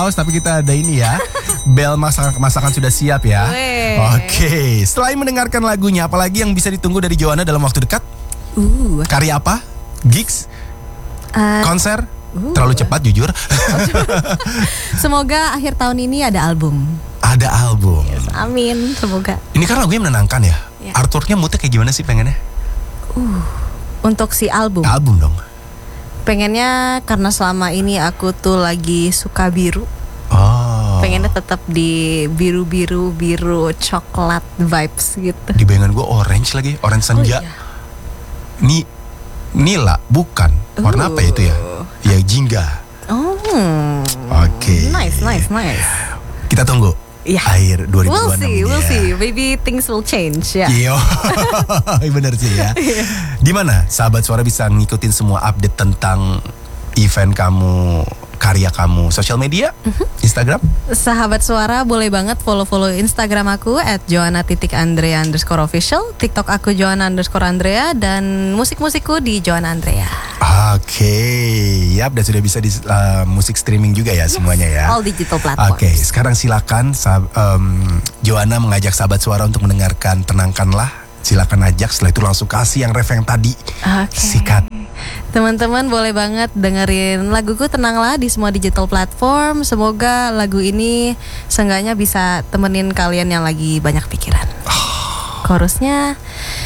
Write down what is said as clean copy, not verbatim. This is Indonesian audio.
haus tapi kita ada ini ya. Bel masakan sudah siap ya. Oke, selain mendengarkan lagunya, apalagi yang bisa ditunggu dari Joanna dalam waktu dekat? Karya apa? Gigs? Konser? Terlalu cepat jujur. Semoga akhir tahun ini ada album. Ada album. Yes, amin, semoga. Ini kan lagunya menenangkan ya. Artworknya moodnya kayak gimana sih pengennya? Untuk si album. Album dong. Pengennya karena selama ini aku tuh lagi suka biru. Pengennya tetap di biru coklat vibes gitu. Di bayangan gue orange lagi, orange senja. Iya. Nila, bukan. Warna apa itu ya? Ya jingga. Oke. Nice. Kita tunggu. Akhir 2026. We'll see. Maybe things will change ya. Iya. Bener sih ya. Di mana sahabat suara bisa ngikutin semua update tentang event kamu, karya kamu, sosial media, Instagram? Sahabat suara boleh banget follow Instagram aku @joanna_andrea_official, TikTok aku joanna_andrea, dan musik-musikku di Joanna Andrea. Oke, yap, dan sudah bisa di musik streaming juga ya semuanya ya. All digital platforms. Oke, sekarang silakan Joanna mengajak sahabat suara untuk mendengarkan Tenangkanlah. Silakan ajak, setelah itu langsung kasih yang ref yang tadi. Sikat. Teman-teman boleh banget dengerin laguku Tenanglah di semua digital platform. Semoga lagu ini seenggaknya bisa temenin kalian yang lagi banyak pikiran. Chorusnya,